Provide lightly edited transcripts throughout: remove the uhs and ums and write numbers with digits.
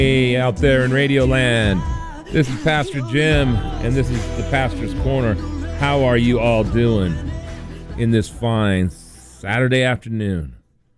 Hey, out there in Radio Land, this is Pastor Jim, and this is the Pastor's Corner. How are you all doing in this fine Saturday afternoon?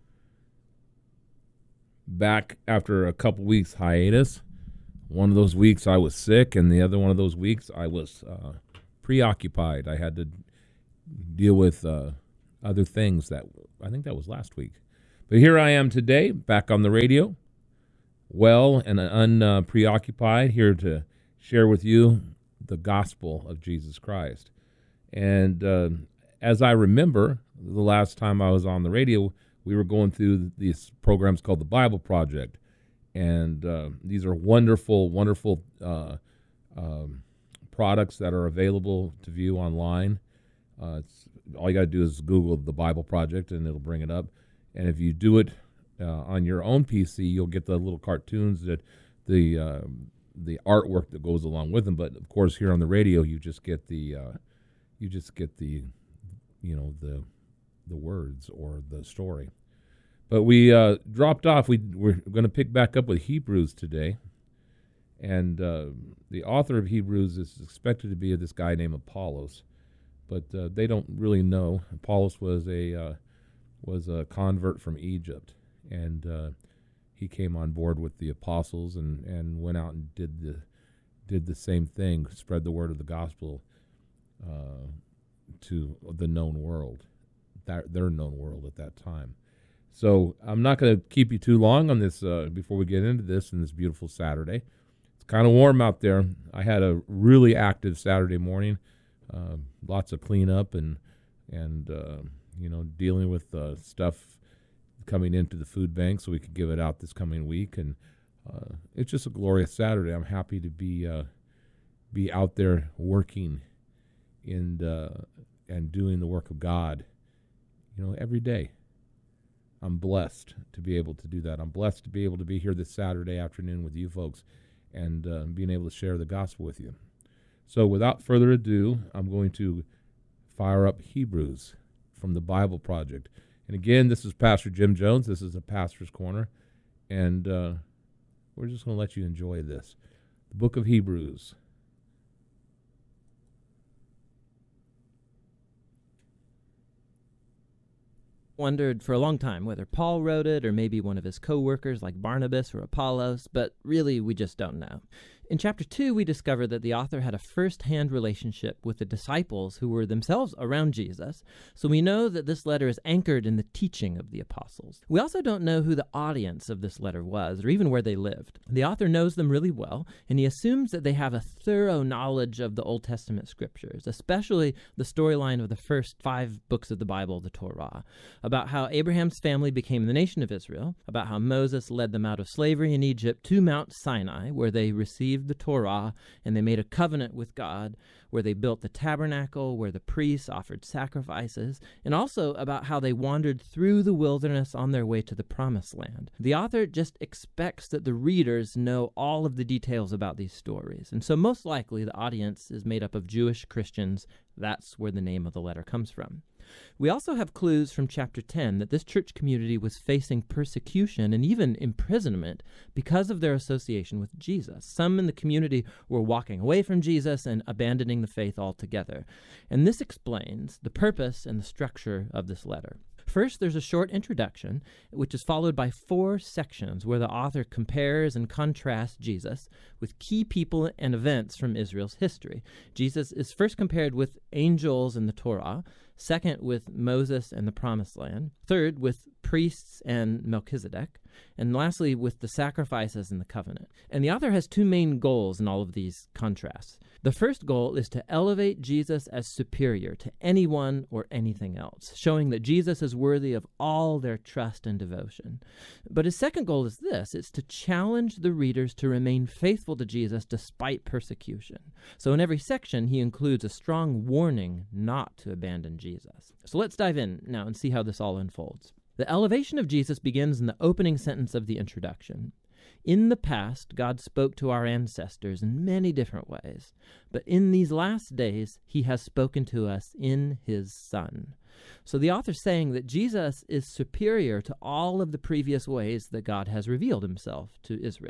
Back after a couple weeks hiatus. One of those weeks I was sick, and the other one of those weeks I was preoccupied. I had to deal with other things I think that was last week. But here I am today, back on the radio, well and unpreoccupied, here to share with you the gospel of Jesus Christ. And as I remember, the last time I was on the radio, we were going through these programs called the Bible Project. And these are wonderful, wonderful products that are available to view online. All you got to do is Google the Bible Project, and it'll bring it up. And if you do it on your own PC, you'll get the little cartoons, that the artwork that goes along with them. But of course, here on the radio, you just get the words or the story. But we dropped off. We're going to pick back up with Hebrews today. And the author of Hebrews is expected to be this guy named Apollos. But they don't really know. Apollos was a convert from Egypt. And he came on board with the apostles and went out and did the same thing, spread the word of the gospel to the known world, their known world at that time. So I'm not going to keep you too long on this before we get into this in this beautiful Saturday. It's kind of warm out there. I had a really active Saturday morning, lots of cleanup and dealing with stuff coming into the food bank so we could give it out this coming week. And it's just a glorious Saturday. I'm happy to be out there working and doing the work of God, every day. I'm blessed to be able to do that. I'm blessed to be able to be here this Saturday afternoon with you folks and being able to share the gospel with you. So without further ado, I'm going to fire up Hebrews from the Bible Project. And again, this is Pastor Jim Jones. This is the Pastor's Corner. And we're just going to let you enjoy this. The book of Hebrews. Wondered for a long time whether Paul wrote it or maybe one of his co-workers like Barnabas or Apollos, but really we just don't know. In chapter 2, we discover that the author had a first-hand relationship with the disciples who were themselves around Jesus, so we know that this letter is anchored in the teaching of the apostles. We also don't know who the audience of this letter was, or even where they lived. The author knows them really well, and he assumes that they have a thorough knowledge of the Old Testament scriptures, especially the storyline of the first 5 books of the Bible, the Torah, about how Abraham's family became the nation of Israel, about how Moses led them out of slavery in Egypt to Mount Sinai, where they received the Torah, and they made a covenant with God, where they built the tabernacle, where the priests offered sacrifices, and also about how they wandered through the wilderness on their way to the promised land. The author just expects that the readers know all of the details about these stories, and so most likely the audience is made up of Jewish Christians. That's where the name of the letter comes from. We also have clues from chapter 10 that this church community was facing persecution and even imprisonment because of their association with Jesus. Some in the community were walking away from Jesus and abandoning the faith altogether. And this explains the purpose and the structure of this letter. First, there's a short introduction, which is followed by 4 sections where the author compares and contrasts Jesus with key people and events from Israel's history. Jesus is first compared with angels in the Torah, second with Moses and the Promised Land, third with priests and Melchizedek, and lastly with the sacrifices in the covenant. And the author has 2 main goals in all of these contrasts. The first goal is to elevate Jesus as superior to anyone or anything else, showing that Jesus is worthy of all their trust and devotion. But his second goal is this: it's to challenge the readers to remain faithful to Jesus despite persecution. So in every section, he includes a strong warning not to abandon Jesus. So let's dive in now and see how this all unfolds. The elevation of Jesus begins in the opening sentence of the introduction. In the past, God spoke to our ancestors in many different ways, but in these last days, he has spoken to us in his Son. So the author's saying that Jesus is superior to all of the previous ways that God has revealed himself to Israel.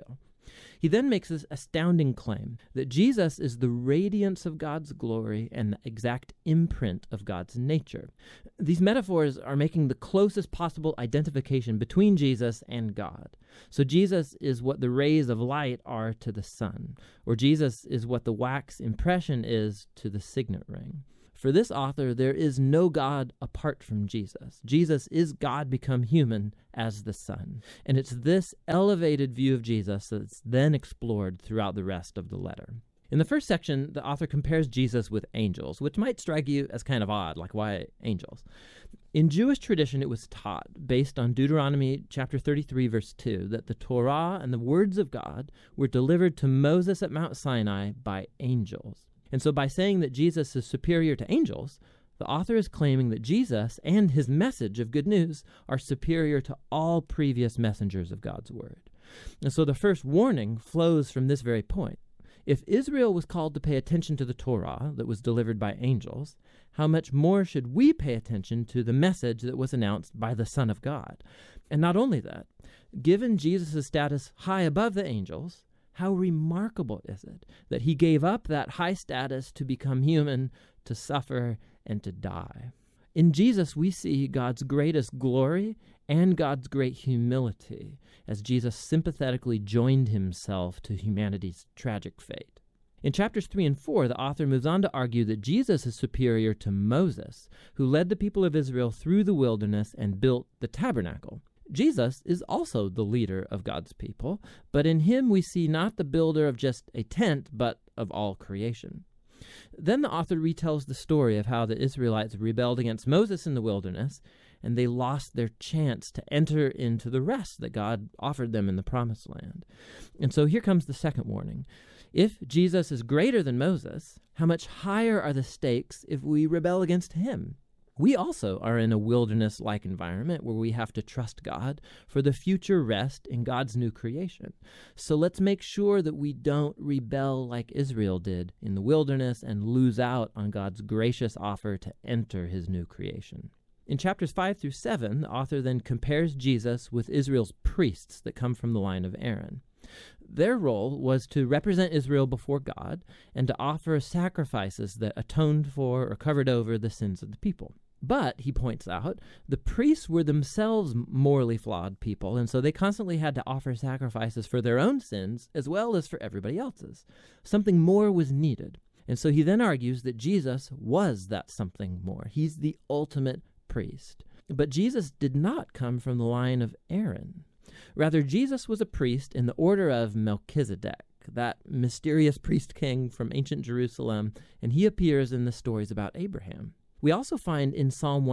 He then makes this astounding claim that Jesus is the radiance of God's glory and the exact imprint of God's nature. These metaphors are making the closest possible identification between Jesus and God. So Jesus is what the rays of light are to the sun, or Jesus is what the wax impression is to the signet ring. For this author, there is no God apart from Jesus. Jesus is God become human as the Son. And it's this elevated view of Jesus that's then explored throughout the rest of the letter. In the first section, the author compares Jesus with angels, which might strike you as kind of odd, like why angels? In Jewish tradition, it was taught, based on Deuteronomy chapter 33, verse 2, that the Torah and the words of God were delivered to Moses at Mount Sinai by angels. And so by saying that Jesus is superior to angels, the author is claiming that Jesus and his message of good news are superior to all previous messengers of God's word. And so the first warning flows from this very point. If Israel was called to pay attention to the Torah that was delivered by angels, how much more should we pay attention to the message that was announced by the Son of God? And not only that, given Jesus' status high above the angels, how remarkable is it that he gave up that high status to become human, to suffer, and to die? In Jesus, we see God's greatest glory and God's great humility as Jesus sympathetically joined himself to humanity's tragic fate. In chapters 3 and 4, the author moves on to argue that Jesus is superior to Moses, who led the people of Israel through the wilderness and built the tabernacle. Jesus is also the leader of God's people, but in him we see not the builder of just a tent, but of all creation. Then the author retells the story of how the Israelites rebelled against Moses in the wilderness, and they lost their chance to enter into the rest that God offered them in the promised land. And so here comes the second warning. If Jesus is greater than Moses, how much higher are the stakes if we rebel against him? We also are in a wilderness-like environment where we have to trust God for the future rest in God's new creation. So let's make sure that we don't rebel like Israel did in the wilderness and lose out on God's gracious offer to enter his new creation. In chapters 5 through 7, the author then compares Jesus with Israel's priests that come from the line of Aaron. Their role was to represent Israel before God and to offer sacrifices that atoned for or covered over the sins of the people. But, he points out, the priests were themselves morally flawed people, and so they constantly had to offer sacrifices for their own sins as well as for everybody else's. Something more was needed. And so he then argues that Jesus was that something more. He's the ultimate priest. But Jesus did not come from the line of Aaron. Rather, Jesus was a priest in the order of Melchizedek, that mysterious priest king from ancient Jerusalem, and he appears in the stories about Abraham. We also find in Psalm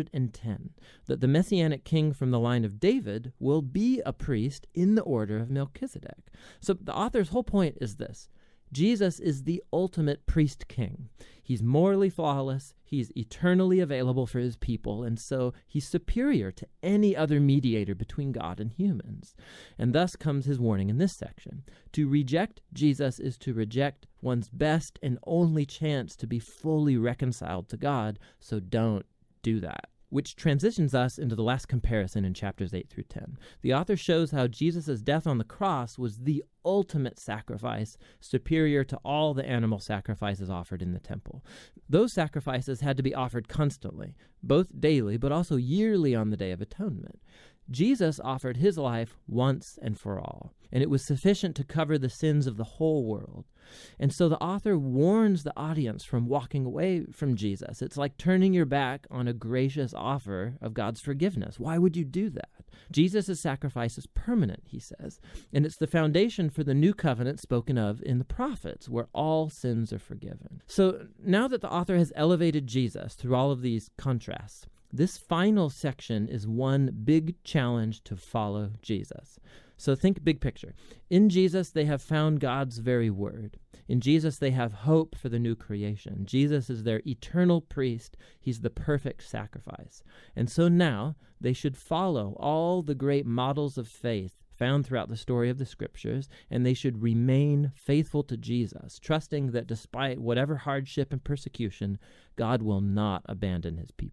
110 that the Messianic king from the line of David will be a priest in the order of Melchizedek. So the author's whole point is this. Jesus is the ultimate priest king. He's morally flawless, he's eternally available for his people, and so he's superior to any other mediator between God and humans. And thus comes his warning in this section. To reject Jesus is to reject one's best and only chance to be fully reconciled to God, so don't do that. Which transitions us into the last comparison in chapters 8 through 10. The author shows how Jesus' death on the cross was the ultimate sacrifice, superior to all the animal sacrifices offered in the temple. Those sacrifices had to be offered constantly, both daily, but also yearly on the Day of Atonement. Jesus offered his life once and for all, and it was sufficient to cover the sins of the whole world. And so the author warns the audience from walking away from Jesus. It's like turning your back on a gracious offer of God's forgiveness. Why would you do that? Jesus' sacrifice is permanent, he says, and it's the foundation for the new covenant spoken of in the prophets, where all sins are forgiven. So now that the author has elevated Jesus through all of these contrasts, this final section is one big challenge to follow Jesus. So think big picture. In Jesus, they have found God's very word. In Jesus, they have hope for the new creation. Jesus is their eternal priest. He's the perfect sacrifice. And so now they should follow all the great models of faith found throughout the story of the scriptures, and they should remain faithful to Jesus, trusting that despite whatever hardship and persecution, God will not abandon his people.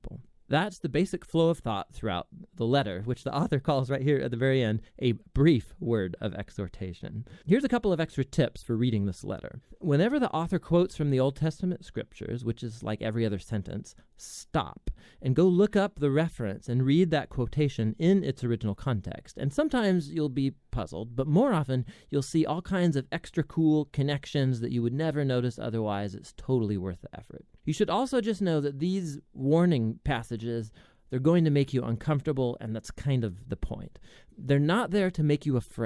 That's the basic flow of thought throughout the letter, which the author calls right here at the very end a brief word of exhortation. Here's a couple of extra tips for reading this letter. Whenever the author quotes from the Old Testament scriptures, which is like every other sentence, stop and go look up the reference and read that quotation in its original context. And sometimes you'll be puzzled, but more often you'll see all kinds of extra cool connections that you would never notice otherwise. It's totally worth the effort. You should also just know that these warning passages, they're going to make you uncomfortable, and that's kind of the point. They're not there to make you afraid.